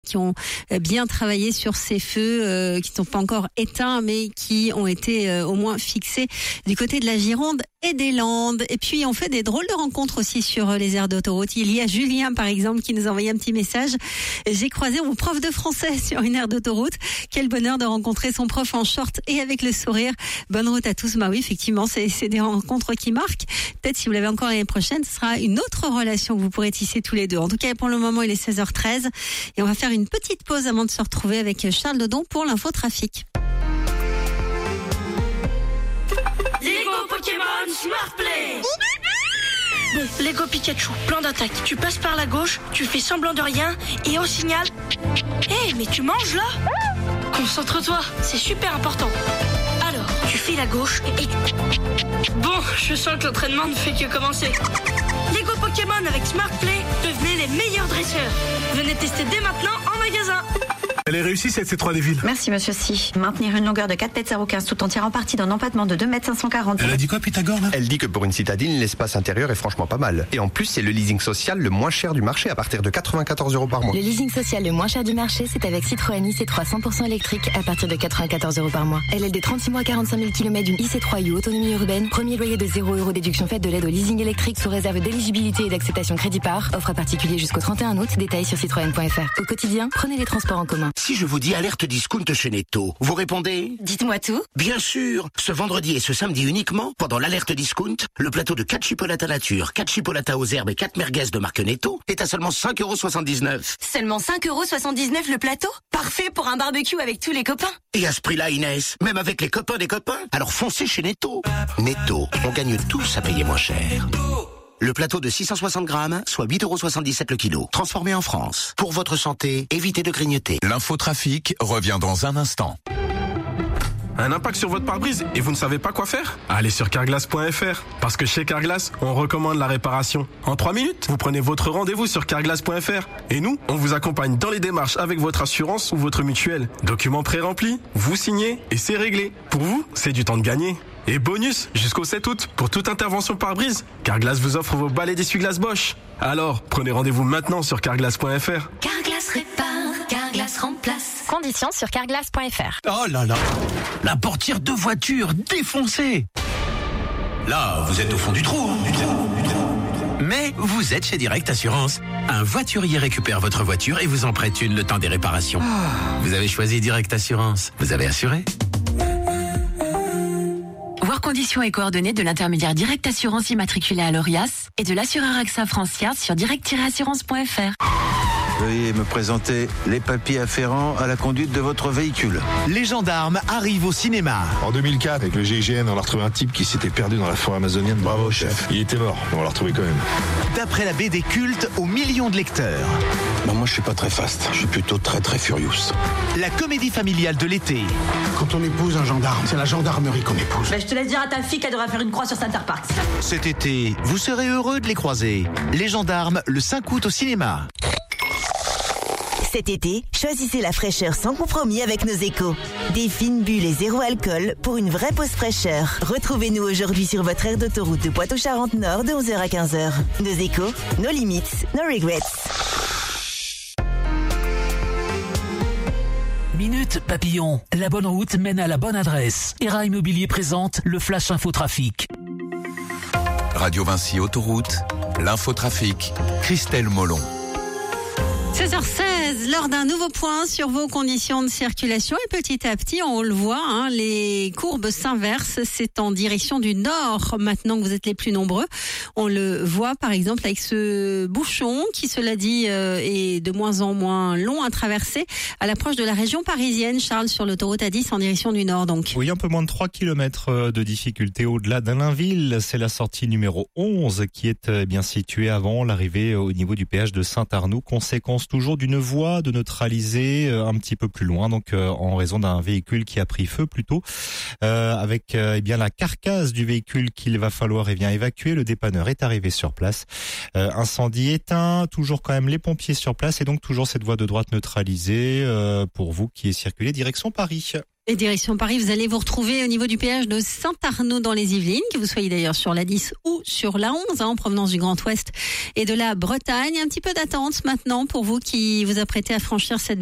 qui ont bien travaillé sur ces feux qui ne sont pas encore éteints mais qui ont été au moins fixés du côté de la Gironde et des Landes. Et puis on fait des drôles de rencontres aussi sur les aires d'autoroute. Il y a Julien par exemple qui nous a envoyé un petit message. J'ai croisé mon prof de français sur une aire d'autoroute. Quel bonheur de rencontrer son prof en short et avec le sourire. Bonne route à tous. Bah oui, effectivement, c'est des rencontres qui marquent. Peut-être si vous l'avez encore l'année prochaine, ce sera une autre relation que vous pourrez tisser tous les deux. En tout cas, pour le moment, il est 16h13 et on va faire une petite pause avant de se retrouver avec Charles Dodon pour l'infotrafic. Lego Pokémon Smart Play. Bon, Lego Pikachu, plan d'attaque. Tu passes par la gauche, tu fais semblant de rien et au signal... Hé, mais tu manges là? Concentre-toi, c'est super important. Alors, tu fais la gauche et... Bon, je sens que l'entraînement ne fait que commencer. Lego Pokémon avec Smart Play, devenez les meilleurs dresseurs. Venez tester dès maintenant en magasin. Elle est réussie cette C3 des villes. Merci monsieur Si. Maintenir une longueur de 4,015 m tout en tirant parti d'un empattement de 2,540 m. Elle a dit quoi Pythagore là? Elle dit que pour une citadine, l'espace intérieur est franchement pas mal. Et en plus, c'est le leasing social le moins cher du marché à partir de 94 € par mois. Le leasing social le moins cher du marché, c'est avec Citroën IC3 100% électrique à partir de 94 € par mois. LLD 36 mois, 45 000 km d'une IC3 U autonomie urbaine. Premier loyer de 0 € déduction faite de l'aide au leasing électrique sous réserve d'éligibilité et d'acceptation crédit par. Offre à particulier jusqu'au 31 août. Détails sur citroën.fr. Au quotidien, prenez les transports en commun. Si je vous dis alerte discount chez Netto, vous répondez? Dites-moi tout. Bien sûr. Ce vendredi et ce samedi uniquement, pendant l'alerte discount, le plateau de 4 chipolatas nature, 4 chipolatas aux herbes et 4 merguez de marque Netto est à seulement 5,79 €. Seulement 5,79 € le plateau? Parfait pour un barbecue avec tous les copains. Et à ce prix-là, Inès, même avec les copains des copains, alors foncez chez Netto. Netto, on gagne tous à payer moins cher. Le plateau de 660 grammes, soit 8,77 € le kilo. Transformé en France. Pour votre santé, évitez de grignoter. L'infotrafic revient dans un instant. Un impact sur votre pare-brise et vous ne savez pas quoi faire? Allez sur carglass.fr. Parce que chez Carglass, on recommande la réparation. En 3 minutes, vous prenez votre rendez-vous sur carglass.fr. Et nous, on vous accompagne dans les démarches avec votre assurance ou votre mutuelle. Documents pré-remplis, vous signez et c'est réglé. Pour vous, c'est du temps de gagner. Et bonus, jusqu'au 7 août, pour toute intervention pare-brise, Carglass vous offre vos balais d'essuie-glace Bosch. Alors, prenez rendez-vous maintenant sur carglass.fr. Carglass répare, Carglass remplace. Conditions sur carglass.fr. Oh là là, la portière de voiture défoncée. Là, vous êtes au fond du trou, Mais vous êtes chez Direct Assurance. Un voiturier récupère votre voiture et vous en prête une le temps des réparations. Vous avez choisi Direct Assurance. Vous avez assuré. Voir conditions et coordonnées de l'intermédiaire Direct Assurance immatriculé à l'ORIAS et de l'assureur AXA Francia sur direct-assurance.fr. Veuillez me présenter les papiers afférents à la conduite de votre véhicule. Les gendarmes arrivent au cinéma. En 2004, avec le GIGN, on a retrouvé un type qui s'était perdu dans la forêt amazonienne. Bravo, chef. Il était mort, on l'a retrouvé quand même. D'après la BD culte aux millions de lecteurs. Bah moi, je suis pas très fast. Je suis plutôt très furious. La comédie familiale de l'été. Quand on épouse un gendarme, c'est la gendarmerie qu'on épouse. Je te laisse dire à ta fille qu'elle devrait faire une croix sur Center Parks. Cet été, vous serez heureux de les croiser. Les gendarmes, le 5 août au cinéma. Cet été, choisissez la fraîcheur sans compromis avec nos échos. Des fines bulles et zéro alcool pour une vraie pause fraîcheur. Retrouvez-nous aujourd'hui sur votre aire d'autoroute de Poitou-Charentes-Nord de 11h à 15h. Nos échos, nos limites, no regrets. Minute Papillon, la bonne route mène à la bonne adresse. ERA Immobilier présente le Flash Infotrafic. Radio Vinci Autoroute, l'infotrafic, Christelle Molon. 16h16, l'heure d'un nouveau point sur vos conditions de circulation et petit à petit, on le voit, les courbes s'inversent, c'est en direction du nord maintenant que vous êtes les plus nombreux. On le voit par exemple avec ce bouchon qui, cela dit, est de moins en moins long à traverser à l'approche de la région parisienne. Charles, sur l'autoroute A10 en direction du nord donc. Oui, un peu moins de 3 km de difficulté au-delà d'Allainville. C'est la sortie numéro 11 qui est bien située avant l'arrivée au niveau du péage de Saint-Arnoux. Conséquence toujours d'une voie de neutraliser un petit peu plus loin, donc en raison d'un véhicule qui a pris feu plutôt, avec bien la carcasse du véhicule qu'il va falloir évacuer. Le dépanneur est arrivé sur place. Incendie éteint, toujours quand même les pompiers sur place et donc toujours cette voie de droite neutralisée pour vous qui circulez direction Paris. Et direction Paris, vous allez vous retrouver au niveau du péage de Saint-Arnaud dans les Yvelines, que vous soyez d'ailleurs sur la 10 ou sur la 11, en provenance du Grand Ouest et de la Bretagne. Un petit peu d'attente maintenant pour vous qui vous apprêtez à franchir cette